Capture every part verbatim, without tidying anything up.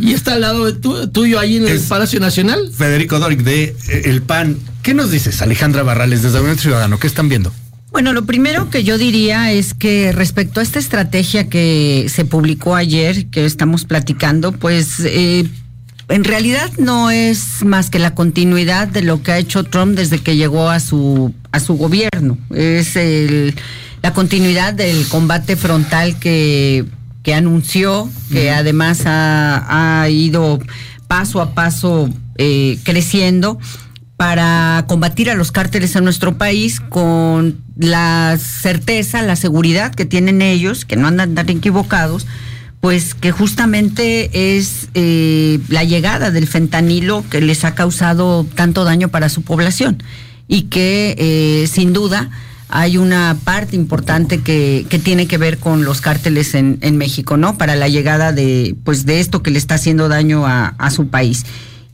y está al lado de tu, tuyo ahí en el es Palacio Nacional. Federico Doric de eh, El P A N. ¿Qué nos dices, Alejandra Barrales, desde Movimiento Ciudadano? ¿Qué están viendo? Bueno, lo primero que yo diría es que respecto a esta estrategia que se publicó ayer, que estamos platicando, pues eh, en realidad no es más que la continuidad de lo que ha hecho Trump desde que llegó a su a su gobierno. Es el, la continuidad del combate frontal que, que anunció, que uh-huh. además ha, ha ido paso a paso eh, creciendo para combatir a los cárteles en nuestro país con la certeza, la seguridad que tienen ellos, que no andan tan equivocados, pues que justamente es eh, la llegada del fentanilo que les ha causado tanto daño para su población y que eh, sin duda hay una parte importante que, que tiene que ver con los cárteles en, en México, ¿no? Para la llegada de, pues, de esto que le está haciendo daño a, a su país.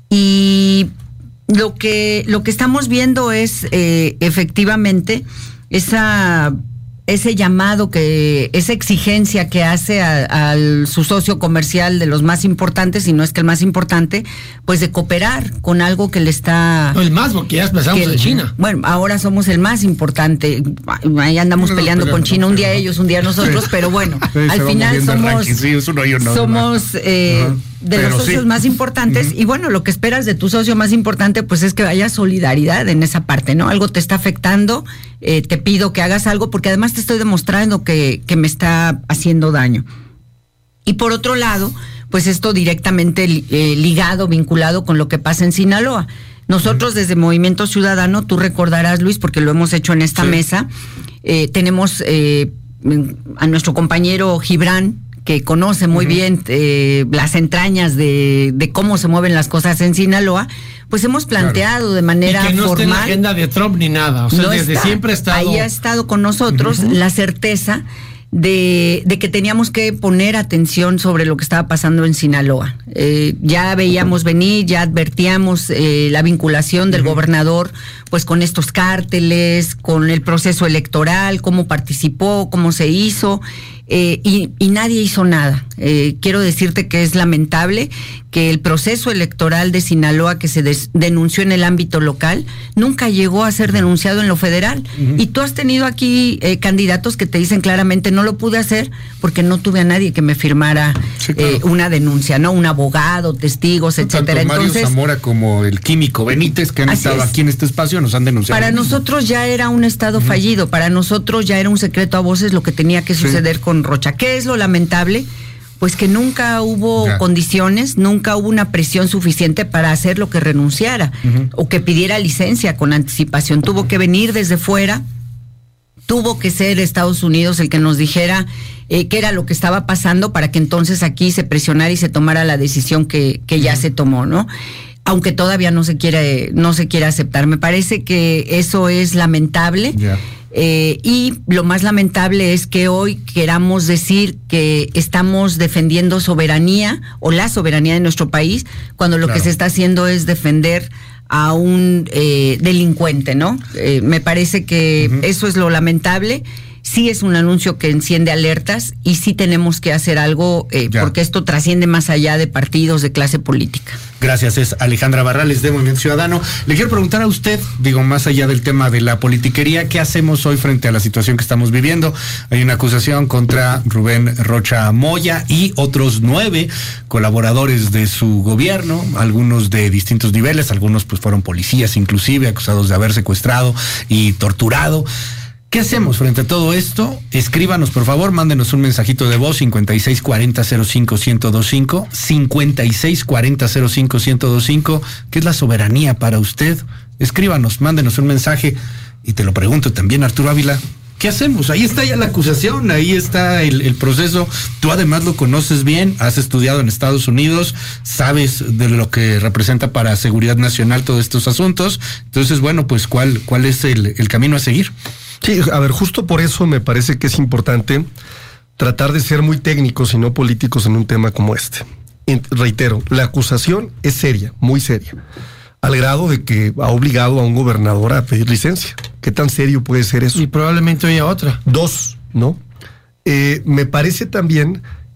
Y Lo que lo que estamos viendo es eh, efectivamente esa ese llamado, que esa exigencia que hace a, a su socio comercial de los más importantes, si no es que el más importante, pues de cooperar con algo que le está... No, el más, porque ya pasamos de China. Bueno, ahora somos el más importante, ahí andamos no, peleando no, con China, no, un día no. ellos, un día nosotros, sí. pero bueno, sí, al final somos, sí, uno y uno, somos eh, uh-huh. de pero los socios sí. más importantes, uh-huh. y bueno, lo que esperas de tu socio más importante, pues es que haya solidaridad en esa parte, ¿no? Algo te está afectando, eh, te pido que hagas algo, porque además te estoy demostrando que, que me está haciendo daño. Y por otro lado, pues esto directamente eh, ligado, vinculado con lo que pasa en Sinaloa. Nosotros desde Movimiento Ciudadano, tú recordarás, Luis, porque lo hemos hecho en esta sí. mesa, eh, tenemos eh, a nuestro compañero Gibran, que conoce muy uh-huh. bien eh, las entrañas de, de cómo se mueven las cosas en Sinaloa, pues hemos planteado claro. de manera formal. Y que no formal, está en la agenda de Trump ni nada, o sea, no desde está, siempre ha estado... Ahí ha estado con nosotros uh-huh. la certeza de, de que teníamos que poner atención sobre lo que estaba pasando en Sinaloa. Eh, ya veíamos venir, ya advertíamos eh, la vinculación del uh-huh. gobernador pues con estos cárteles, con el proceso electoral, cómo participó, cómo se hizo, eh, y, y nadie hizo nada. Eh, quiero decirte que es lamentable que el proceso electoral de Sinaloa que se des, denunció en el ámbito local nunca llegó a ser denunciado en lo federal. Uh-huh. Y tú has tenido aquí eh, candidatos que te dicen claramente no lo pude hacer porque no tuve a nadie que me firmara sí, claro. eh, una denuncia, ¿no? Un abogado, testigos, no, etcétera. Tanto Mario Entonces, Zamora como el químico Benítez que han estado es. aquí en este espacio nos han denunciado. Para nosotros ya era un estado uh-huh. fallido, para nosotros ya era un secreto a voces lo que tenía que suceder sí. con Rocha. ¿Qué es lo lamentable? Pues que nunca hubo ya. condiciones, nunca hubo una presión suficiente para hacer lo que renunciara uh-huh. o que pidiera licencia con anticipación. Tuvo que venir desde fuera, tuvo que ser Estados Unidos el que nos dijera eh, qué era lo que estaba pasando para que entonces aquí se presionara y se tomara la decisión que, que ya uh-huh. se tomó, ¿no? Aunque todavía no se quiere, no se quiere aceptar. Me parece que eso es lamentable. Yeah. Eh, y lo más lamentable es que hoy queramos decir que estamos defendiendo soberanía o la soberanía de nuestro país, cuando lo claro. que se está haciendo es defender a un eh, delincuente, ¿no? Eh, me parece que uh-huh. eso es lo lamentable. Sí es un anuncio que enciende alertas y sí tenemos que hacer algo eh, porque esto trasciende más allá de partidos, de clase política. Gracias, es Alejandra Barrales de Movimiento Ciudadano. Le quiero preguntar a usted, digo, más allá del tema de la politiquería, ¿qué hacemos hoy frente a la situación que estamos viviendo? Hay una acusación contra Rubén Rocha Moya y otros nueve colaboradores de su gobierno, algunos de distintos niveles, algunos pues fueron policías inclusive, acusados de haber secuestrado y torturado. ¿Qué hacemos frente a todo esto? Escríbanos, por favor, mándenos un mensajito de voz, cincuenta y seis cuarenta cero cinco ciento veinticinco, cincuenta y seis cuarenta cero cinco ciento veinticinco. ¿Qué es la soberanía para usted? Escríbanos, mándenos un mensaje. Y te lo pregunto también, Arturo Ávila, ¿qué hacemos? Ahí está ya la acusación, ahí está el, el proceso. Tú además lo conoces bien, has estudiado en Estados Unidos, sabes de lo que representa para seguridad nacional todos estos asuntos. Entonces, bueno, pues, ¿cuál, cuál es el, el camino a seguir? Sí, a ver, justo por eso me parece que es importante tratar de ser muy técnicos y no políticos en un tema como este. En, reitero, la acusación es seria, muy seria, al grado de que ha obligado a un gobernador a pedir licencia. ¿Qué tan serio puede ser eso? Y probablemente haya otra. Dos, ¿no? Eh, me parece también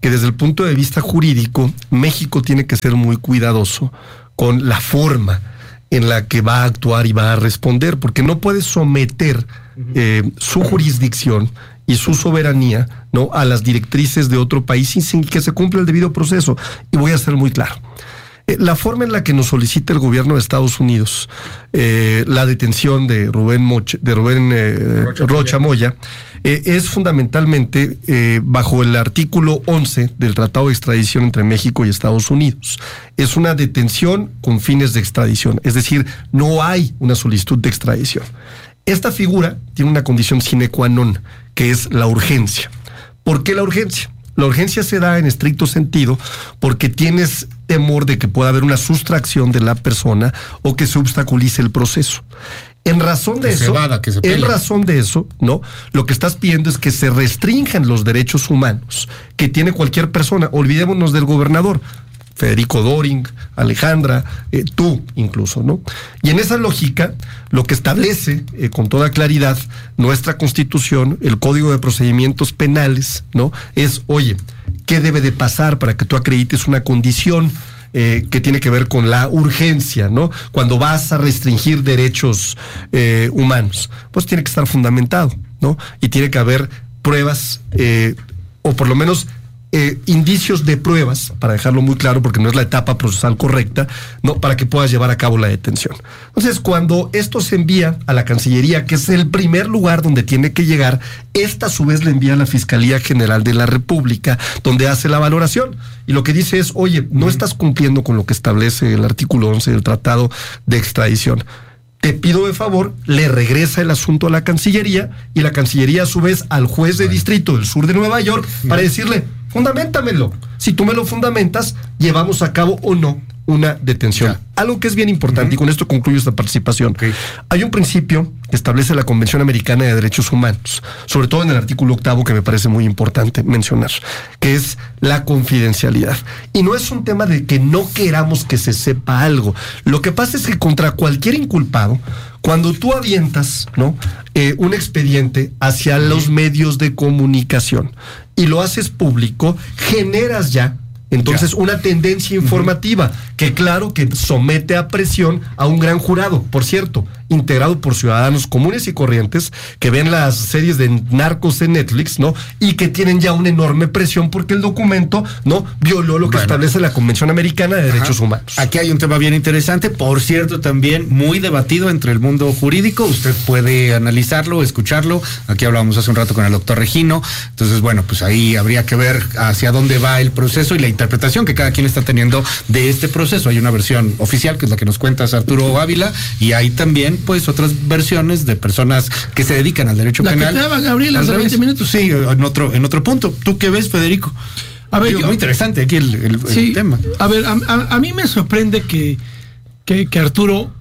que desde el punto de vista jurídico, México tiene que ser muy cuidadoso con la forma en la que va a actuar y va a responder, porque no puede someter eh, su jurisdicción y su soberanía, ¿no?, a las directrices de otro país sin que se cumpla el debido proceso. Y voy a ser muy claro. Eh, la forma en la que nos solicita el gobierno de Estados Unidos eh, la detención de Rubén, Moche, de Rubén eh, Rocha, Rocha Moya eh, es fundamentalmente eh, bajo el artículo once del Tratado de Extradición entre México y Estados Unidos. Es una detención con fines de extradición, es decir, no hay una solicitud de extradición. Esta figura tiene una condición sine qua non, que es la urgencia. ¿Por qué la urgencia? La urgencia se da en estricto sentido porque tienes temor de que pueda haber una sustracción de la persona o que se obstaculice el proceso. En razón de eso, en razón de eso, ¿no? Lo que estás pidiendo es que se restrinjan los derechos humanos que tiene cualquier persona. Olvidémonos del gobernador, Federico Doring, Alejandra, eh, tú incluso, ¿no? Y en esa lógica, lo que establece eh, con toda claridad nuestra Constitución, el Código de Procedimientos Penales, ¿no?, es, oye, ¿qué debe de pasar para que tú acredites una condición eh, que tiene que ver con la urgencia, ¿no? Cuando vas a restringir derechos eh, humanos, pues tiene que estar fundamentado, ¿no? Y tiene que haber pruebas, eh, o por lo menos Eh, indicios de pruebas, para dejarlo muy claro, porque no es la etapa procesal correcta, no, para que puedas llevar a cabo la detención. Entonces, cuando esto se envía a la Cancillería, que es el primer lugar donde tiene que llegar, esta a su vez le envía a la Fiscalía General de la República, donde hace la valoración. Y lo que dice es, oye, no estás cumpliendo con lo que establece el artículo once del Tratado de Extradición. Te pido de favor, le regresa el asunto a la Cancillería y la Cancillería a su vez al juez de distrito del sur de Nueva York para decirle, fundamentamelo. Si tú me lo fundamentas, llevamos a cabo o no una detención. Ya. Algo que es bien importante, uh-huh. y con esto concluyo esta participación. Okay. Hay un principio que establece la Convención Americana de Derechos Humanos, sobre todo en el artículo octavo, que me parece muy importante mencionar, que es la confidencialidad. Y no es un tema de que no queramos que se sepa algo. Lo que pasa es que contra cualquier inculpado, cuando tú avientas, ¿no?, eh, un expediente hacia los medios de comunicación y lo haces público, generas ya entonces ya. una tendencia informativa uh-huh. que claro que somete a presión a un gran jurado, por cierto, integrado por ciudadanos comunes y corrientes que ven las series de narcos en Netflix, ¿no?, y que tienen ya una enorme presión porque el documento, ¿no?, violó lo que bueno. establece la Convención Americana de Derechos Ajá. Humanos. Aquí hay un tema bien interesante, por cierto, también muy debatido entre el mundo jurídico. Usted puede analizarlo, escucharlo. Aquí hablábamos hace un rato con el doctor Regino. Entonces, bueno, pues ahí habría que ver hacia dónde va el proceso y la interpretación que cada quien está teniendo de este proceso. Hay una versión oficial, que es la que nos cuentas, Arturo Ávila, y hay también pues otras versiones de personas que se dedican al derecho la penal. La que te daba Gabriel hace veinte minutos. Sí, en otro, en otro punto. ¿Tú qué ves, Federico? A ver, Digo, yo, muy interesante aquí el, el, sí, el tema. A ver, a, a, a mí me sorprende que, que, que Arturo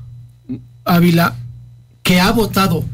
Ávila, que ha votado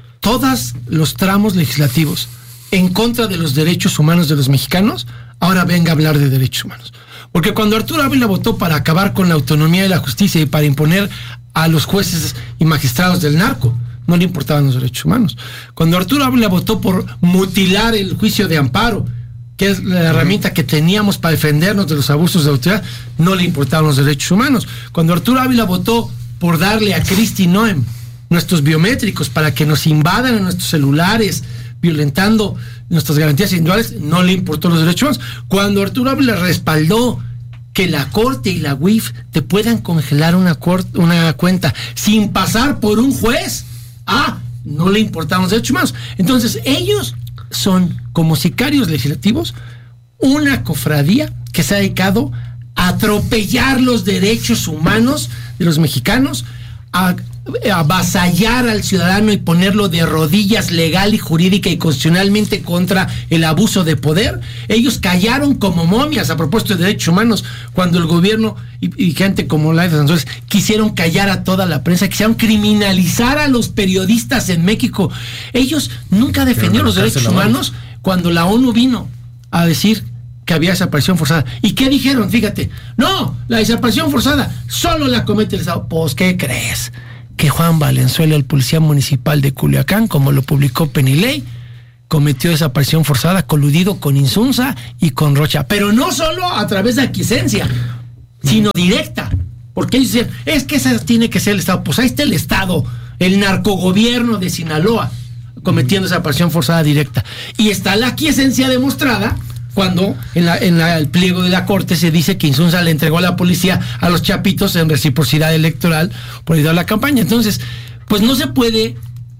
todos los tramos legislativos en contra de los derechos humanos de los mexicanos, ahora venga a hablar de derechos humanos. Porque cuando Arturo Ávila votó para acabar con la autonomía de la justicia y para imponer a los jueces y magistrados del narco, no le importaban los derechos humanos. Cuando Arturo Ávila votó por mutilar el juicio de amparo, que es la herramienta que teníamos para defendernos de los abusos de autoridad, no le importaban los derechos humanos. Cuando Arturo Ávila votó por darle a Kristi Noem nuestros biométricos para que nos invadan en nuestros celulares, violentando nuestras garantías individuales, no le importó los derechos humanos. Cuando Arturo Ávila respaldó que la Corte y la U I F te puedan congelar una, corte, una cuenta sin pasar por un juez, ah, no le importaban los derechos humanos. Entonces, ellos son, como sicarios legislativos, una cofradía que se ha dedicado a atropellar los derechos humanos de los mexicanos, a avasallar al ciudadano y ponerlo de rodillas legal y jurídica y constitucionalmente contra el abuso de poder. Ellos callaron como momias a propósito de derechos humanos cuando el gobierno y, y gente como Laida Sansores quisieron callar a toda la prensa, quisieron criminalizar a los periodistas en México. Ellos nunca defendieron los derechos humanos cuando la ONU vino a decir que había desaparición forzada. ¿Y qué dijeron? Fíjate, no, la desaparición forzada solo la comete el Estado. Pues, ¿qué crees? Que Juan Valenzuela, el policía municipal de Culiacán, como lo publicó Penilei, cometió desaparición forzada, coludido con Insunza y con Rocha, pero no solo a través de aquiescencia, sino directa, porque ellos dicen, es que esa tiene que ser el Estado. Pues ahí está el Estado, el narcogobierno de Sinaloa, cometiendo desaparición forzada directa. Y está la aquiescencia demostrada cuando en, la, en la, el pliego de la Corte se dice que Insunza le entregó a la policía a los chapitos en reciprocidad electoral por ayudar a la campaña. Entonces, pues no se puede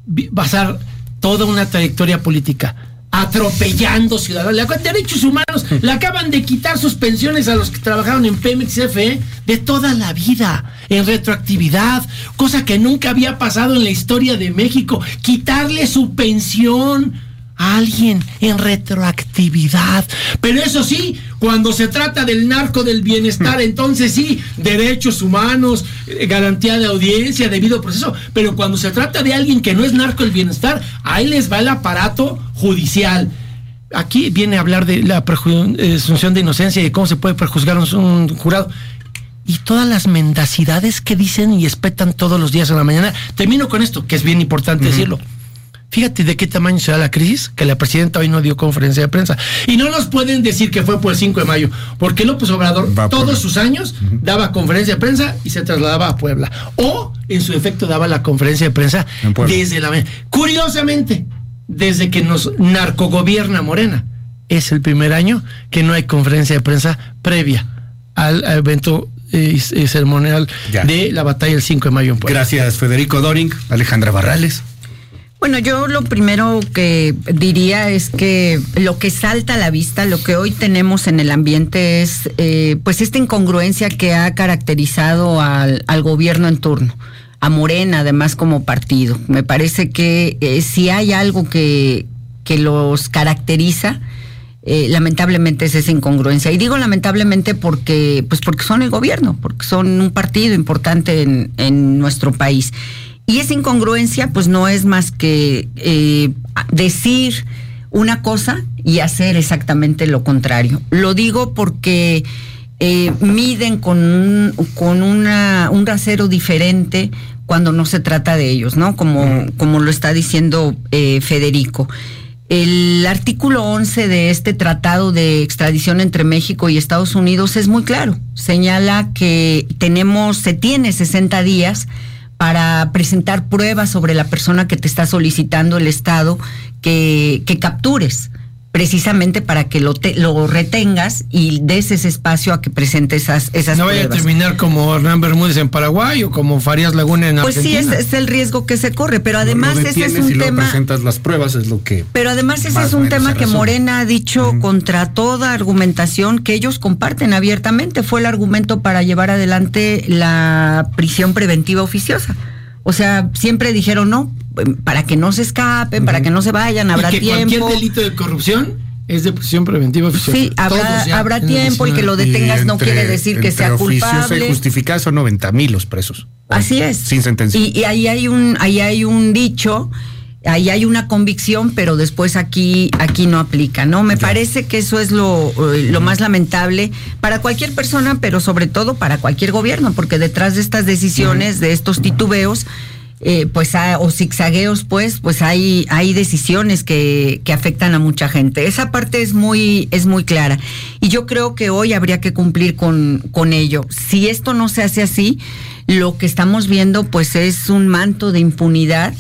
basar toda una trayectoria política atropellando ciudadanos. La derechos humanos le acaban de quitar sus pensiones a los que trabajaron en Pemex F E de toda la vida, en retroactividad, cosa que nunca había pasado en la historia de México. Quitarle su pensión a alguien en retroactividad. Pero eso sí, cuando se trata del narco del bienestar, entonces sí, derechos humanos, eh, garantía de audiencia, debido proceso. Pero cuando se trata de alguien que no es narco del bienestar, ahí les va el aparato judicial. Aquí viene a hablar de la presunción de inocencia y de cómo se puede prejuzgar un, un jurado. Y todas las mendacidades que dicen y espetan todos los días en la mañana. Termino con esto, que es bien importante uh-huh. decirlo. Fíjate de qué tamaño se da la crisis, que la presidenta hoy no dio conferencia de prensa. Y no nos pueden decir que fue por el cinco de mayo, porque López Obrador Va todos por... sus años uh-huh. daba conferencia de prensa y se trasladaba a Puebla. O, en su efecto, daba la conferencia de prensa desde la mañana. Curiosamente, desde que nos narcogobierna Morena, es el primer año que no hay conferencia de prensa previa al, al evento eh, eh, ceremonial ya. de la batalla del cinco de mayo en Puebla. Gracias, Federico Doring. Alejandra Barrales. Bueno, yo lo primero que diría es que lo que salta a la vista, lo que hoy tenemos en el ambiente es eh, pues esta incongruencia que ha caracterizado al, al gobierno en turno, a Morena además como partido. Me parece que eh, si hay algo que, que los caracteriza, eh, lamentablemente es esa incongruencia. Y digo lamentablemente porque, pues porque son el gobierno, porque son un partido importante en, en nuestro país. Y esa incongruencia pues no es más que eh, decir una cosa y hacer exactamente lo contrario. Lo digo porque eh, miden con, un, con una, un rasero diferente cuando no se trata de ellos, ¿no? Como, como lo está diciendo eh, Federico. El artículo once de este tratado de extradición entre México y Estados Unidos es muy claro. Señala que tenemos, se tiene sesenta días para presentar pruebas sobre la persona que te está solicitando el Estado que, que captures, precisamente para que lo, te, lo retengas y des ese espacio a que presente esas, esas no pruebas. No vaya a terminar como Hernán Bermúdez en Paraguay o como Farías Laguna en pues Argentina. Pues sí, es, es el riesgo que se corre, pero además ese es un y tema... presentas las pruebas, es lo que... Pero además ese es un tema que Morena ha dicho uh-huh. contra toda argumentación que ellos comparten abiertamente. Fue el argumento para llevar adelante la prisión preventiva oficiosa. O sea, siempre dijeron no, para que no se escapen, uh-huh. para que no se vayan, habrá y que tiempo. Cualquier delito de corrupción es de prisión preventiva oficiosa. Sí, habrá, ya, habrá tiempo y que lo detengas entre, no quiere decir que sea culpable. Y justificada son noventa mil los presos. Así es. Sin sentencia. Y, y ahí hay un, ahí hay un dicho, ahí hay una convicción, pero después aquí, aquí no aplica, ¿no? Me ya. parece que eso es lo, lo más lamentable para cualquier persona, pero sobre todo para cualquier gobierno, porque detrás de estas decisiones, uh-huh. de estos titubeos, eh, pues hay, o zigzagueos, pues, pues hay, hay decisiones que, que afectan a mucha gente. Esa parte es muy, es muy clara. Y yo creo que hoy habría que cumplir con, con ello. Si esto no se hace así, lo que estamos viendo, pues, es un manto de impunidad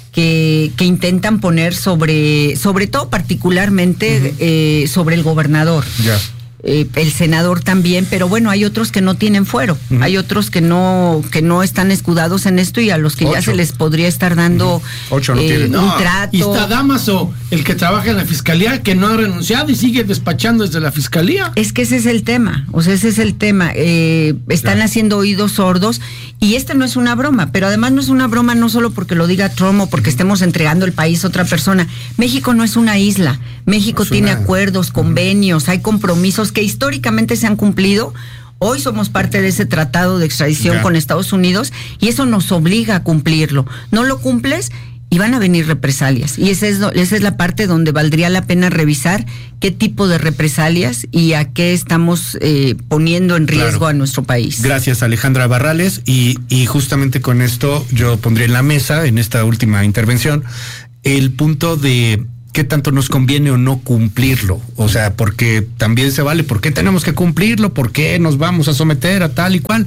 que, que intentan poner sobre, sobre todo particularmente uh-huh. eh, sobre el gobernador. Ya. Eh, el senador también, pero bueno, hay otros que no tienen fuero, uh-huh. hay otros que no que no están escudados en esto y a los que Ocho. ya se les podría estar dando uh-huh. Ocho no eh, tienen. un no, trato. Y está Damaso, el que trabaja en la fiscalía, que no ha renunciado y sigue despachando desde la fiscalía. Es que ese es el tema, o sea, ese es el tema. Eh, están ya. haciendo oídos sordos y esta no es una broma, pero además no es una broma no solo porque lo diga Trump o porque uh-huh. estemos entregando el país a otra persona. México no es una isla. México no tiene una... acuerdos, convenios, hay compromisos que históricamente se han cumplido. Hoy somos parte de ese tratado de extradición ya. con Estados Unidos y eso nos obliga a cumplirlo. No lo cumples y van a venir represalias. Y esa es, esa es la parte donde valdría la pena revisar qué tipo de represalias y a qué estamos eh, poniendo en riesgo claro. a nuestro país. Gracias, Alejandra Barrales. Y, y justamente con esto yo pondré en la mesa, en esta última intervención, el punto de ¿qué tanto nos conviene o no cumplirlo? O sea, porque también se vale, ¿por qué tenemos que cumplirlo? ¿Por qué nos vamos a someter a tal y cual?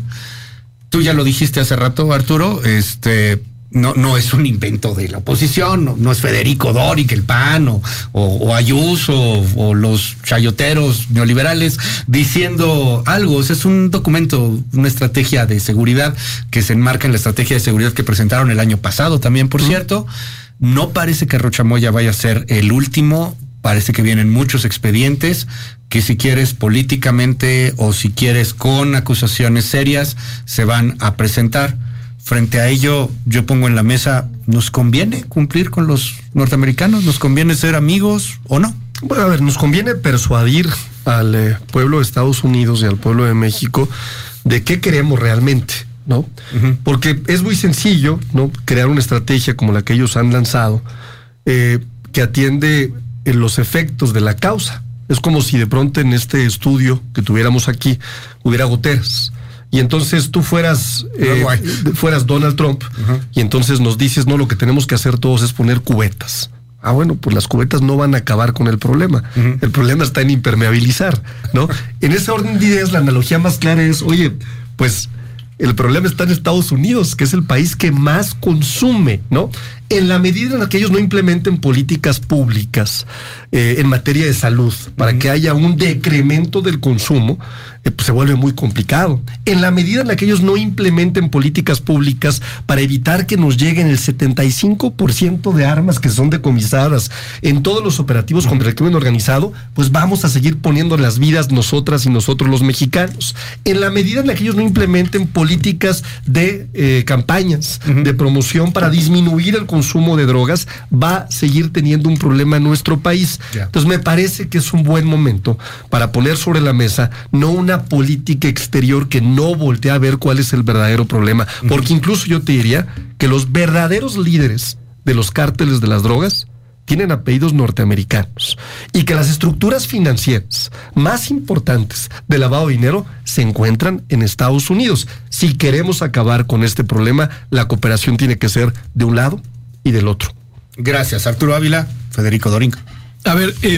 Tú ya lo dijiste hace rato, Arturo, este... No, no es un invento de la oposición, no, no es Federico Doric, el P A N, o, o, o Ayuso, o, o los chayoteros neoliberales diciendo algo. O sea, es un documento, una estrategia de seguridad que se enmarca en la estrategia de seguridad que presentaron el año pasado también, por uh-huh. cierto. No parece que Rocha Moya vaya a ser el último, parece que vienen muchos expedientes que si quieres políticamente o si quieres con acusaciones serias se van a presentar. Frente a ello, yo pongo en la mesa, ¿nos conviene cumplir con los norteamericanos? ¿Nos conviene ser amigos o no? Bueno, a ver, nos conviene persuadir al eh, pueblo de Estados Unidos y al pueblo de México de qué queremos realmente, ¿no? Uh-huh. Porque es muy sencillo, ¿no? Crear una estrategia como la que ellos han lanzado, eh, que atiende en los efectos de la causa. Es como si de pronto en este estudio que tuviéramos aquí hubiera goteras. Y entonces tú fueras eh, fueras Donald Trump, uh-huh. y entonces nos dices, no, lo que tenemos que hacer todos es poner cubetas. Ah, bueno, pues las cubetas no van a acabar con el problema. Uh-huh. El problema está en impermeabilizar, ¿no? En ese orden de ideas, la analogía más clara es, oye, pues el problema está en Estados Unidos, que es el país que más consume, ¿no? En la medida en la que ellos no implementen políticas públicas eh, en materia de salud, para uh-huh. que haya un decremento del consumo, eh, pues se vuelve muy complicado. En la medida en la que ellos no implementen políticas públicas para evitar que nos lleguen el setenta y cinco por ciento de armas que son decomisadas en todos los operativos uh-huh. contra el crimen organizado, pues vamos a seguir poniendo las vidas nosotras y nosotros los mexicanos. En la medida en la que ellos no implementen políticas de eh, campañas, uh-huh. de promoción para disminuir el consumo de drogas, va a seguir teniendo un problema en nuestro país. Yeah. Entonces me parece que es un buen momento para poner sobre la mesa no una política exterior que no voltea a ver cuál es el verdadero problema, uh-huh. porque incluso yo te diría que los verdaderos líderes de los cárteles de las drogas tienen apellidos norteamericanos y que las estructuras financieras más importantes de lavado de dinero se encuentran en Estados Unidos. Si queremos acabar con este problema, la cooperación tiene que ser de un lado y del otro. Gracias, Arturo Ávila. Federico Doric. A ver, eh,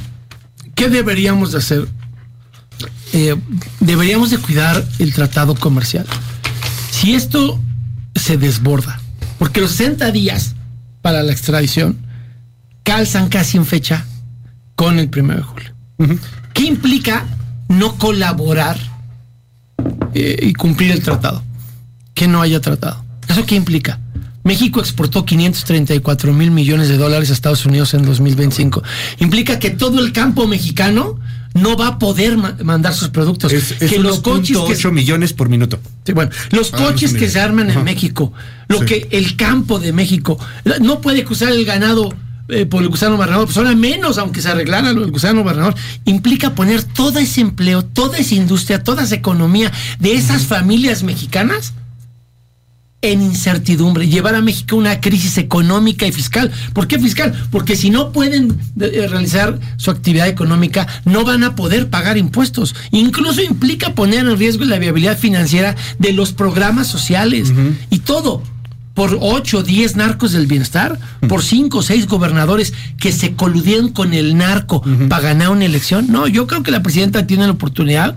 ¿qué deberíamos de hacer? Eh, deberíamos de cuidar el tratado comercial. Si esto se desborda, porque los sesenta días para la extradición calzan casi en fecha con el primero de julio. Uh-huh. ¿Qué implica no colaborar eh, y cumplir el tratado? Que no haya tratado. ¿Eso qué implica? México exportó quinientos treinta y cuatro mil millones de dólares a Estados Unidos en dos mil veinticinco. Implica que todo el campo mexicano no va a poder ma- mandar sus productos. Es, es que los coches que ocho millones por minuto. Sí, bueno, los ah, coches no que se arman en Ajá. México, lo sí. que el campo de México no puede cruzar el ganado eh, por el gusano barrenador, pues ahora menos, aunque se arreglara el gusano barrenador, implica poner todo ese empleo, toda esa industria, toda esa economía de esas uh-huh. familias mexicanas en incertidumbre, llevar a México a una crisis económica y fiscal. ¿Por qué fiscal? Porque si no pueden de, realizar su actividad económica, no van a poder pagar impuestos. Incluso implica poner en riesgo la viabilidad financiera de los programas sociales. Uh-huh. Y todo por ocho, diez narcos del bienestar, uh-huh. por cinco o seis gobernadores que se coludieron con el narco uh-huh. para ganar una elección. No, yo creo que la presidenta tiene la oportunidad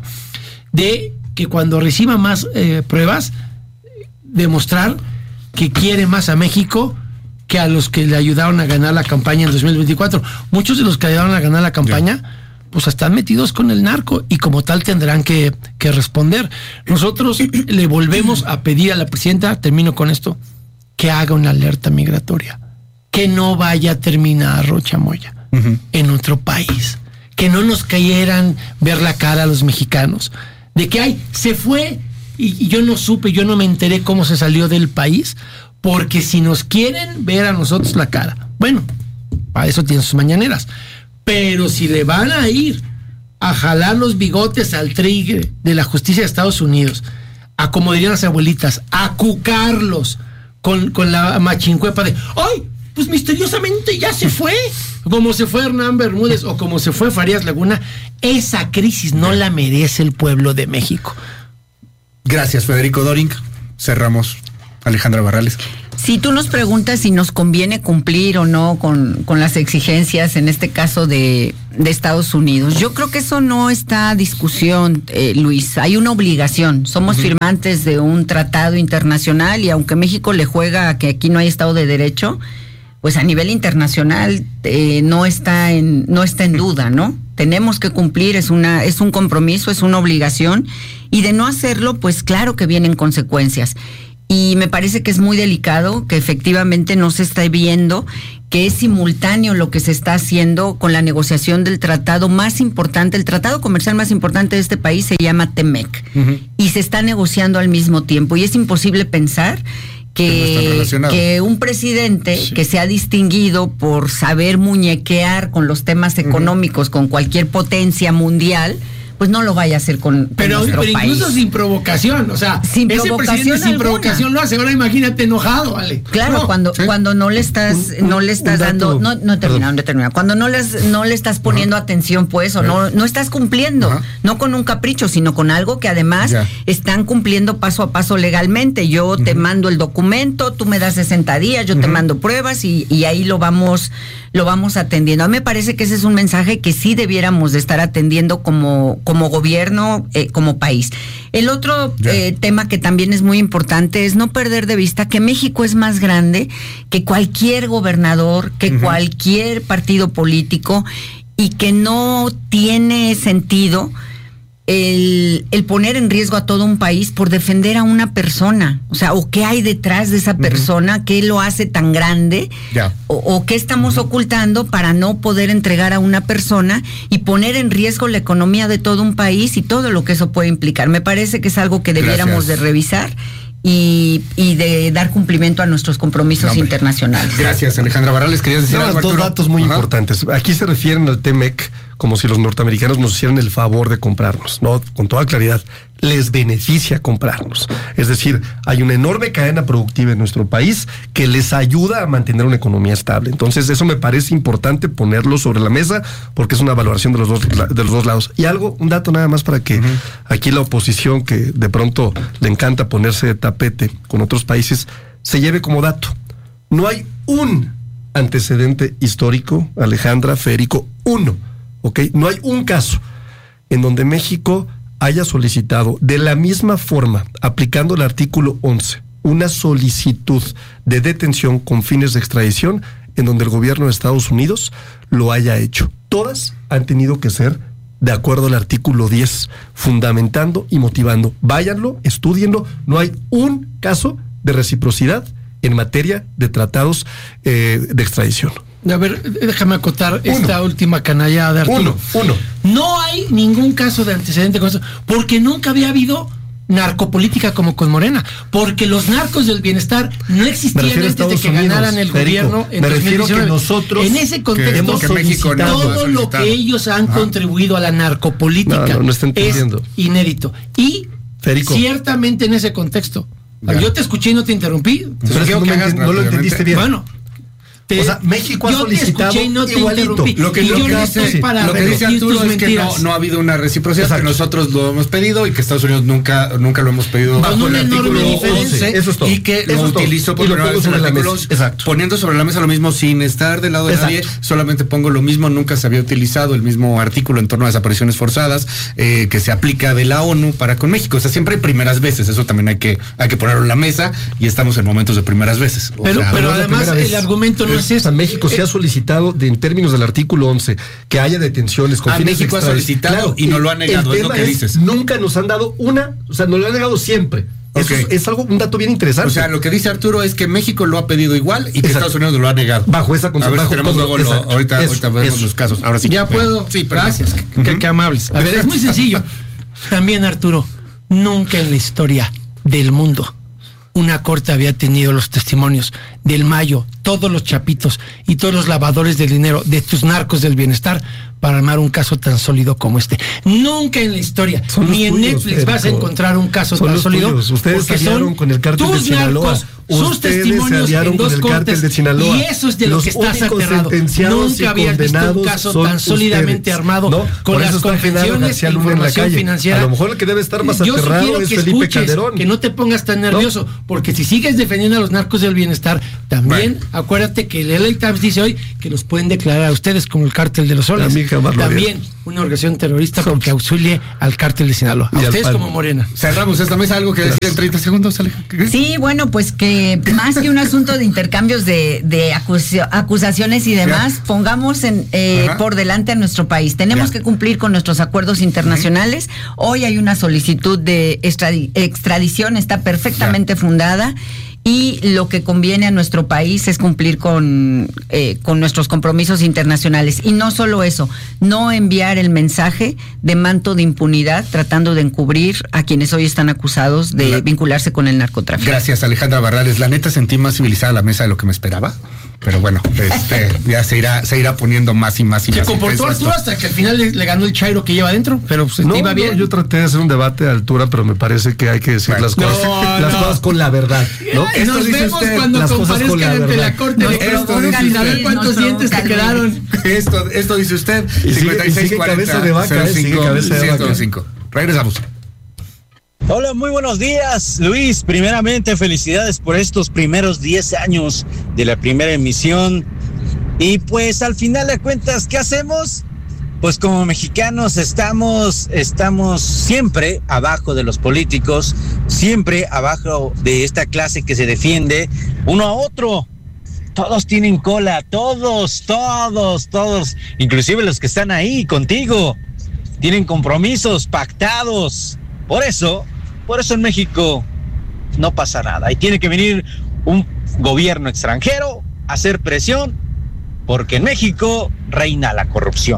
de que cuando reciba más eh, pruebas, demostrar que quiere más a México que a los que le ayudaron a ganar la campaña en dos mil veinticuatro. Muchos de los que ayudaron a ganar la campaña, yeah. pues están metidos con el narco y como tal tendrán que, que responder. Nosotros le volvemos a pedir a la presidenta, termino con esto, que haga una alerta migratoria, que no vaya a terminar Rocha Moya uh-huh. en otro país, que no nos quieran ver la cara a los mexicanos, de que ay, se fue y yo no supe, yo no me enteré cómo se salió del país, porque si nos quieren ver a nosotros la cara, bueno, para eso tienen sus mañaneras, pero si le van a ir a jalar los bigotes al tigre de la justicia de Estados Unidos, a como dirían las abuelitas, a cucarlos con, con la machincuepa de ¡ay! Pues misteriosamente ya se fue, como se fue Hernán Bermúdez o como se fue Farías Laguna. Esa crisis no la merece el pueblo de México. Gracias, Federico Doric. Cerramos. Alejandra Barrales. Si tú nos preguntas si nos conviene cumplir o no con, con las exigencias, en este caso de, de Estados Unidos, yo creo que eso no está a discusión, eh, Luis. Hay una obligación. Somos uh-huh. firmantes de un tratado internacional y aunque México le juega a que aquí no hay Estado de Derecho, pues a nivel internacional eh, no está en no está en duda, ¿no? Tenemos que cumplir, es una es un compromiso, es una obligación y de no hacerlo, pues claro que vienen consecuencias. Y me parece que es muy delicado que efectivamente no se está viendo que es simultáneo lo que se está haciendo con la negociación del tratado más importante, el tratado comercial más importante de este país se llama TEMEC, uh-huh. y se está negociando al mismo tiempo y es imposible pensar que, no que un presidente sí. que se ha distinguido por saber muñequear con los temas económicos uh-huh. con cualquier potencia mundial, pues no lo vaya a hacer con, con pero, nuestro pero país. incluso sin provocación, o sea, sin ese provocación presidente sin alguna. provocación lo hace, ahora imagínate enojado, vale. Claro, no, cuando ¿sí? cuando no le estás un, no le estás dando, dato, no no termina, no termina. Cuando no les no le estás poniendo uh-huh. atención, pues, o no no estás cumpliendo, uh-huh. no con un capricho, sino con algo que además yeah. están cumpliendo paso a paso legalmente. Yo uh-huh. te mando el documento, tú me das sesenta días, yo uh-huh. te mando pruebas y, y ahí lo vamos lo vamos atendiendo. A mí me parece que ese es un mensaje que sí debiéramos de estar atendiendo como como gobierno, eh, como país. El otro yeah. eh, tema que también es muy importante es no perder de vista que México es más grande que cualquier gobernador, que uh-huh. cualquier partido político y que no tiene sentido el, el poner en riesgo a todo un país por defender a una persona. O sea, o qué hay detrás de esa persona, uh-huh. qué lo hace tan grande, yeah. o, o qué estamos uh-huh. ocultando para no poder entregar a una persona y poner en riesgo la economía de todo un país y todo lo que eso puede implicar. Me parece que es algo que debiéramos Gracias. de revisar y, y de dar cumplimiento a nuestros compromisos no, internacionales. Gracias, Alejandra Barrales. ¿Querías decir no, algo, dos datos muy Ajá. importantes. Aquí se refieren al TEMEC como si los norteamericanos nos hicieran el favor de comprarnos, ¿no? Con toda claridad, les beneficia comprarnos. Es decir, hay una enorme cadena productiva en nuestro país que les ayuda a mantener una economía estable. Entonces, eso me parece importante ponerlo sobre la mesa porque es una valoración de los dos, de los dos lados. Y algo, un dato nada más para que uh-huh. aquí la oposición, que de pronto le encanta ponerse de tapete con otros países, se lleve como dato. No hay un antecedente histórico, Alejandra, Federico, uno, ¿ok? No hay un caso en donde México haya solicitado de la misma forma, aplicando el artículo once, una solicitud de detención con fines de extradición en donde el gobierno de Estados Unidos lo haya hecho. Todas han tenido que ser de acuerdo al artículo diez, fundamentando y motivando. Váyanlo, estúdienlo, no hay un caso de reciprocidad en materia de tratados eh, de extradición. A ver, déjame acotar uno. esta última canallada de Arturo. Uno, uno. No hay ningún caso de antecedente con eso, porque nunca había habido narcopolítica como con Morena, porque los narcos del bienestar no existían antes de que Unidos, ganaran el Federico, gobierno en me refiero que nosotros en ese contexto que, que México no todo lo que ellos han ah. contribuido a la narcopolítica no, no, no está entendiendo. es inédito y Federico. Ciertamente en ese contexto ya. Yo te escuché y no te interrumpí. Pero es que no, que hagas, no lo entendiste bien. Bueno, Te, o sea, México ha solicitado te no te igualito. Lo que, lo que dice, lo que dice Arturo es que no, no ha habido una reciprocidad, Exacto. que nosotros lo hemos pedido y que Estados Unidos nunca nunca lo hemos pedido bajo no el artículo once, eso es todo. Y que eso lo utilizó por primera vez en el artículo once, poniendo sobre la mesa lo mismo sin estar del lado de Exacto. nadie, solamente pongo lo mismo, nunca se había utilizado el mismo artículo en torno a desapariciones forzadas eh, que se aplica de la ONU para con México. O sea, siempre hay primeras veces, eso también hay que hay que ponerlo en la mesa y estamos en momentos de primeras veces. O pero sea, pero además el argumento no es eso. México se ha solicitado de, en términos del artículo once que haya detenciones con a fines México ha solicitado claro, y no lo ha negado, es lo que es, dices. Nunca nos han dado una, o sea, nos lo han negado siempre. Okay. Eso es, es algo, un dato bien interesante. O sea, lo que dice Arturo es que México lo ha pedido igual y que Exacto. Estados Unidos lo ha negado. Bajo esa concepción. A ver si tenemos luego lo, ahorita, eso, ahorita vemos eso. los casos. Ahora sí. Ya bueno. puedo. Sí, gracias. Uh-huh. Qué, qué amables. A ver, es muy sencillo. También, Arturo, nunca en la historia del mundo una corte había tenido los testimonios del Mayo, todos los chapitos y todos los lavadores de dinero de tus narcos del bienestar para armar un caso tan sólido como este. Nunca en la historia, ni en Netflix vas a encontrar un caso tan sólido. Ustedes fallaron con el cártel de Sinaloa. Narcos sus Ustedes testimonios se en dos con el cortes, cártel de Sinaloa. Y eso es de lo Los que estás únicos aterrado. sentenciados Nunca habías visto un caso tan sólidamente ustedes, armado, ¿no? con Por las eso está Genaro confesiones García e Luna en la información calle. financiera. A lo mejor el que debe estar más Yo sí aterrado quiero es que Felipe escuches, Calderón. que no te pongas tan nervioso, ¿no? Porque si sigues defendiendo a los narcos del bienestar, también bueno. Acuérdate que el L A Times dice hoy que los pueden declarar a ustedes como el cártel de los soles. También una organización terrorista porque auxilie al cártel de Sinaloa. A ustedes como Morena. Cerramos esta mesa, algo que decir en treinta segundos, Ale. Sí, bueno, pues que más que un asunto de intercambios de, de acus- acusaciones y demás, ya. pongamos en, eh, por delante a nuestro país. Tenemos ya. que cumplir con nuestros acuerdos internacionales. Uh-huh. Hoy hay una solicitud de extradi- extradición, está perfectamente ya. fundada. Y lo que conviene a nuestro país es cumplir con, eh, con nuestros compromisos internacionales. Y no solo eso, no enviar el mensaje de manto de impunidad tratando de encubrir a quienes hoy están acusados de la... vincularse con el narcotráfico. Gracias, Alejandra Barrales. La neta sentí más civilizada la mesa de lo que me esperaba. Pero bueno, este, ya se irá, se irá poniendo más y más y se más. Se comportó Arturo hasta que al final le, le ganó el chairo que lleva adentro, pero pues no, iba bien. No, yo traté de hacer un debate a altura, pero me parece que hay que decir bueno, las, cosas, no, las no. cosas con la verdad, ¿no? Esto Nos vemos usted, cuando comparezcan ante la corte no, de a ver cuántos dientes te quedaron. Esto, esto dice usted. Y cincuenta y seis cuarenta de vaca, sigue cabeza de vaca. Regresamos. Hola, muy buenos días, Luis. Primeramente, felicidades por estos primeros diez años de la primera emisión. Y pues al final de cuentas, ¿qué hacemos? Pues como mexicanos estamos, estamos siempre abajo de los políticos, siempre abajo de esta clase que se defiende uno a otro. Todos tienen cola, todos, todos, todos, inclusive los que están ahí contigo, tienen compromisos pactados. Por eso, por eso en México no pasa nada. Y tiene que venir un gobierno extranjero a hacer presión, porque en México reina la corrupción.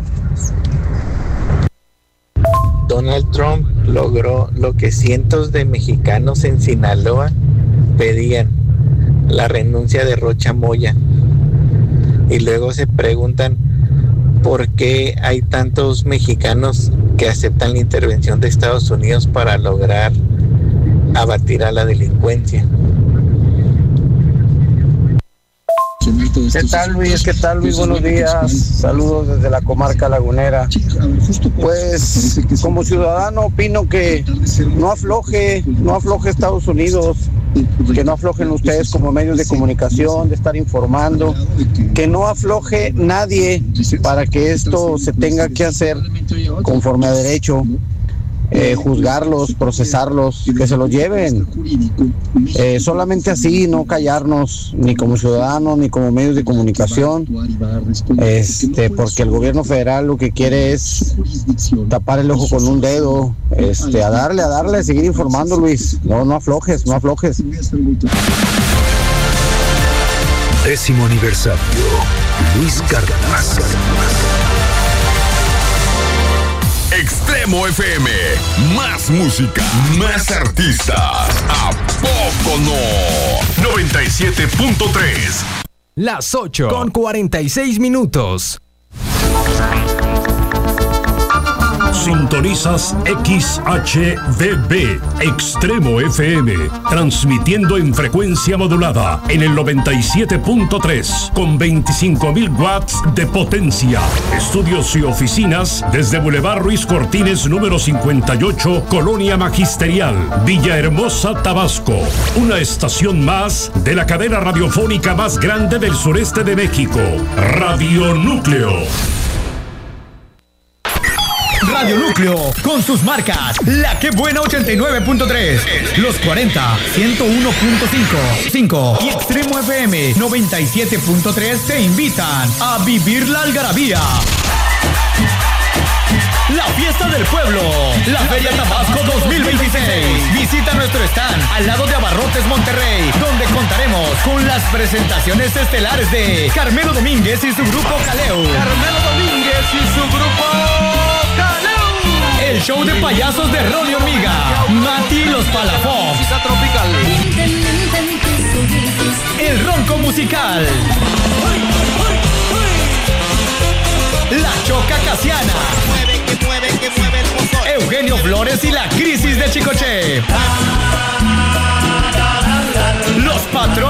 Donald Trump logró lo que cientos de mexicanos en Sinaloa pedían, la renuncia de Rocha Moya. Y luego se preguntan por qué hay tantos mexicanos que aceptan la intervención de Estados Unidos para lograr abatir a la delincuencia. ¿Qué tal, Luis? ¿Qué tal, Luis? Buenos días. Saludos desde la comarca lagunera. Pues, como ciudadano opino que no afloje, no afloje Estados Unidos, que no aflojen ustedes como medios de comunicación, de estar informando, que no afloje nadie para que esto se tenga que hacer conforme a derecho. Eh, juzgarlos, procesarlos, que se los lleven. Eh, solamente así, no callarnos, ni como ciudadanos, ni como medios de comunicación, este, porque el gobierno federal lo que quiere es tapar el ojo con un dedo, este, a darle, a darle, a seguir informando, Luis. No, no aflojes, no aflojes. Décimo aniversario, Luis Cárdenas. Extremo F M, más música, más artistas. ¿A poco no? noventa y siete punto tres. Las ocho con cuarenta y seis minutos. Sintonizas X H D B, Extremo F M, transmitiendo en frecuencia modulada en el noventa y siete punto tres, con veinticinco mil watts de potencia. Estudios y oficinas desde Boulevard Ruiz Cortines, número cincuenta y ocho, Colonia Magisterial, Villahermosa, Tabasco. Una estación más de la cadena radiofónica más grande del sureste de México, Radio Núcleo. Radio Núcleo, con sus marcas, La Que Buena ochenta y nueve punto tres, Los cuarenta, ciento uno punto cinco y Extremo F M noventa y siete punto tres te invitan a vivir la algarabía. La fiesta del pueblo, la Feria Tabasco dos mil veintiséis. Visita nuestro stand al lado de Abarrotes Monterrey, donde contaremos con las presentaciones estelares de Carmelo Domínguez y su grupo Caleo. Carmelo Domínguez y su grupo El show de payasos de Ronnie Hormiga, Mati y los Palafox, el ronco musical, la choca casiana, Eugenio Flores y la crisis de Chicoche, los patrones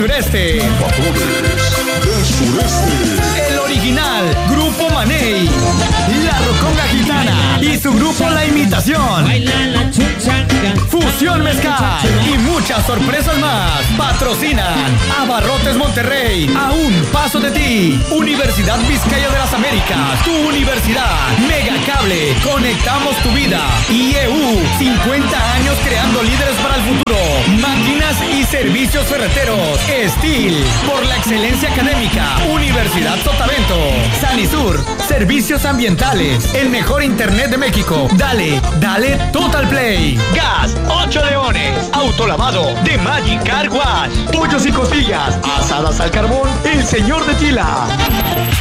sureste. Del sureste. El original, Grupo Maney. La Roconga Gitana y su grupo La Imitación. Fusión Mezcal y muchas sorpresas más. Patrocinan Abarrotes Monterrey, a un paso de ti. Universidad Vizcaya de las Américas, tu universidad. Megacable, conectamos tu vida. I E U, cincuenta años creando líderes para el futuro. Máquinas y servicios ferreteros. Steel, por la excelencia académica. Universidad Sotavento. Sanisur, servicios ambientales. El mejor internet de México. Dale, dale Total Play. Gas, ocho leones. Autolavado de Magic Car Wash. Pollos y costillas. Asadas al carbón. El señor de Tila.